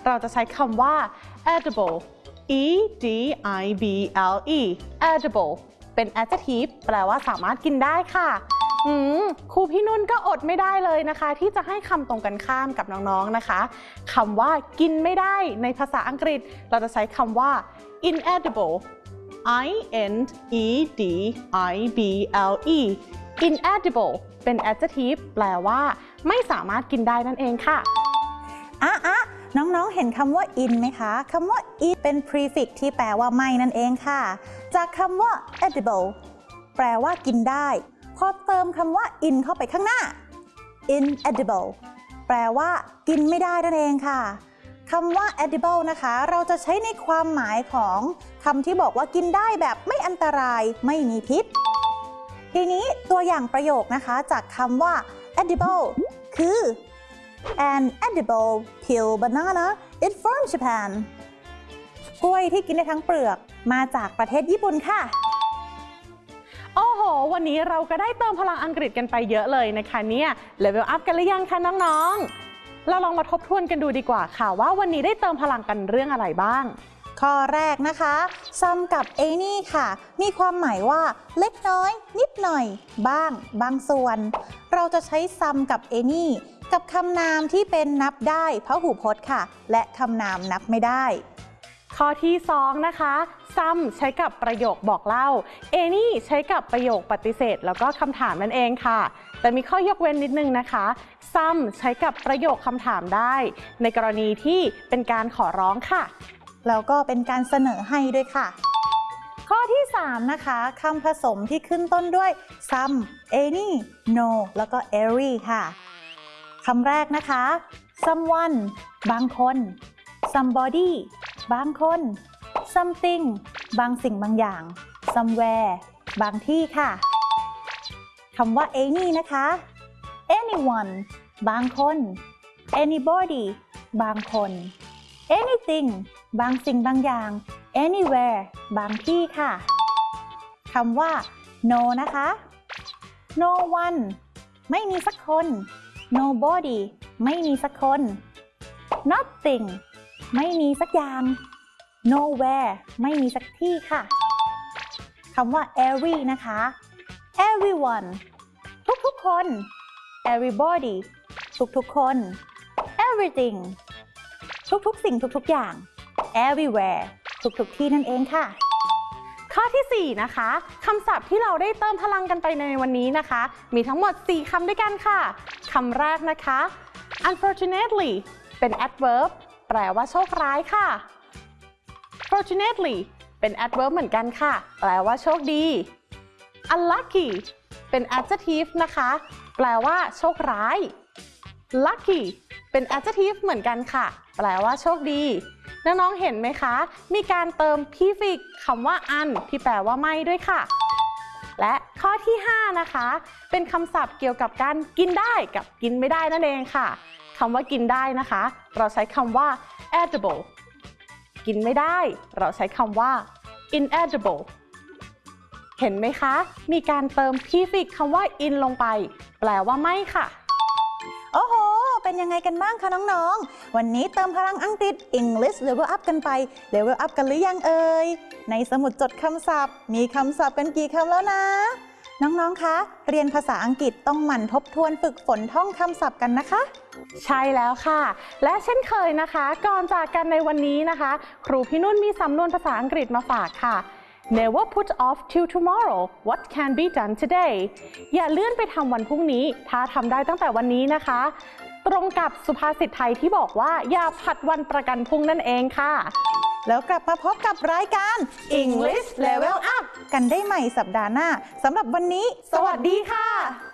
เราจะใช้คำว่า edible e d i b l e edible เป็น adjective แปลว่าสามารถกินได้ค่ะครูพี่นุ่นก็อดไม่ได้เลยนะคะที่จะให้คำตรงกันข้ามกับน้องๆนะคะคำว่ากินไม่ได้ในภาษาอังกฤษเราจะใช้คำว่า inedible i n e d i b l e inedible เป็น adjective แปลว่าไม่สามารถกินได้นั่นเองค่ะน้องๆเห็นคำว่า in ไหมคะคำว่า in เป็น prefix ที่แปลว่าไม่นั่นเองค่ะจากคำว่า edible แปลว่ากินได้พอเติมคำว่า in เข้าไปข้างหน้า inedible แปลว่ากินไม่ได้นั่นเองค่ะคำว่า edible นะคะเราจะใช้ในความหมายของคำที่บอกว่ากินได้แบบไม่อันตรายไม่มีพิษทีนี้ตัวอย่างประโยคนะคะจากคำว่า edible คือ An edible peel banana is from Japan กล้วยที่กินได้ทั้งเปลือกมาจากประเทศญี่ปุ่นค่ะโอ้โหวันนี้เราก็ได้เติมพลังอังกฤษกันไปเยอะเลยนะคะเนี่ยเลเวลอัพกันหรือยังคะน้องๆเราลองมาทบทวนกันดูดีกว่าค่ะว่าวันนี้ได้เติมพลังกันเรื่องอะไรบ้างข้อแรกนะคะ some กับ any ค่ะมีความหมายว่าเล็กน้อยนิดหน่อยบ้างบางส่วนเราจะใช้ some กับ any กับคำนามที่เป็นนับได้พหูพจน์ค่ะและคำนามนับไม่ได้ข้อที่2นะคะ some ใช้กับประโยคบอกเล่า any ใช้กับประโยคปฏิเสธแล้วก็คำถามนั่นเองค่ะแต่มีข้อยกเว้นนิดนึงนะคะ some ใช้กับประโยคคำถามได้ในกรณีที่เป็นการขอร้องค่ะแล้วก็เป็นการเสนอให้ด้วยค่ะข้อที่3นะคะคำผสมที่ขึ้นต้นด้วย some any no แล้วก็ every ค่ะคำแรกนะคะ someone บางคน somebody บางคน something บางสิ่งบางอย่าง somewhere บางที่ค่ะคำว่า any นะคะ anyone บางคน anybody บางคน anything บางสิ่งบางอย่าง anywhere บางที่ค่ะคำว่า no นะคะ no one ไม่มีสักคน nobody ไม่มีสักคน nothing ไม่มีสักอย่าง nowhere ไม่มีสักที่ค่ะคำว่า every นะคะ everyone ทุกๆคน everybody ทุกๆคน everything ทุกๆสิ่งทุกๆอย่าง everywhere ทุกที่นั่นเองค่ะข้อที่4นะคะคำศัพท์ที่เราได้เติมพลังกันไปในวันนี้นะคะมีทั้งหมด4คำด้วยกันค่ะคำแรกนะคะ unfortunately เป็น adverb แปลว่าโชคร้ายค่ะ fortunately เป็น adverb เหมือนกันค่ะแปลว่าโชคดี unlucky เป็น adjective นะคะแปลว่าโชคร้าย lucky เป็น adjective เหมือนกันค่ะแปลว่าโชคดีน้องๆเห็นไหมคะมีการเติม prefix คำว่า un ที่แปลว่าไม่ด้วยค่ะและข้อที่5นะคะเป็นคำศัพท์เกี่ยวกับการกินได้กับกินไม่ได้นั่นเองค่ะคำว่ากินได้นะคะเราใช้คำว่า edible กินไม่ได้เราใช้คำว่า inedible เห็นไหมคะมีการเติม prefix คำว่า in ลงไปแปลว่าไม่ค่ะโอ้โหเป็นยังไงกันบ้างคะน้องๆวันนี้เติมพลังอังกฤษ English Level Up กันไป Level Up กันหรือยังเอ่ยในสมุดจดคำศัพท์มีคำศัพท์กันกี่คำแล้วนะน้องๆคะเรียนภาษาอังกฤษต้องหมั่นทบทวนฝึกฝนท่องคำศัพท์กันนะคะใช่แล้วค่ะและเช่นเคยนะคะก่อนจากกันในวันนี้นะคะครูพี่นุ่นมีสำนวนภาษาอังกฤษมาฝากค่ะ Never put off till tomorrow what can be done today อย่าเลื่อนไปทำวันพรุ่งนี้ถ้าทำได้ตั้งแต่วันนี้นะคะตรงกับสุภาษิตไทยที่บอกว่าอย่าผัดวันประกันพรุ่งนั่นเองค่ะแล้วกลับมาพบกับรายการ English Level Up กันได้ใหม่สัปดาห์หน้าสำหรับวันนี้สวัสดีค่ะ